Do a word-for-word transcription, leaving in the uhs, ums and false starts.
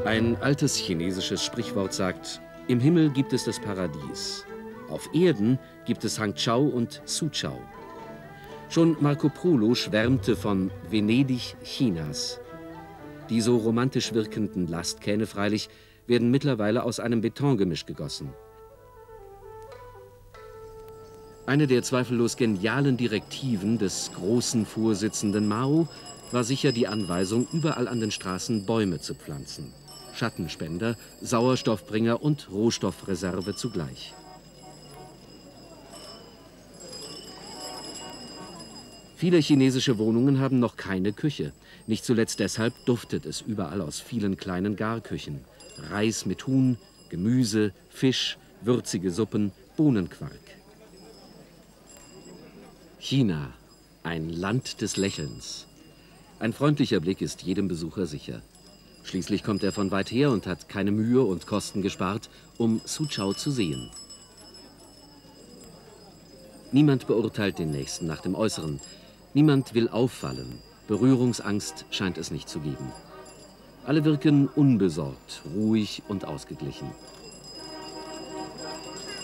Ein altes chinesisches Sprichwort sagt, im Himmel gibt es das Paradies. Auf Erden gibt es Hangzhou und Suzhou. Schon Marco Polo schwärmte von Venedig Chinas. Die so romantisch wirkenden Lastkähne freilich werden mittlerweile aus einem Betongemisch gegossen. Eine der zweifellos genialen Direktiven des großen Vorsitzenden Mao war sicher die Anweisung, überall an den Straßen Bäume zu pflanzen. Schattenspender, Sauerstoffbringer und Rohstoffreserve zugleich. Viele chinesische Wohnungen haben noch keine Küche. Nicht zuletzt deshalb duftet es überall aus vielen kleinen Garküchen. Reis mit Huhn, Gemüse, Fisch, würzige Suppen, Bohnenquark. China, ein Land des Lächelns. Ein freundlicher Blick ist jedem Besucher sicher. Schließlich kommt er von weit her und hat keine Mühe und Kosten gespart, um Suzhou zu sehen. Niemand beurteilt den Nächsten nach dem Äußeren. Niemand will auffallen. Berührungsangst scheint es nicht zu geben. Alle wirken unbesorgt, ruhig und ausgeglichen.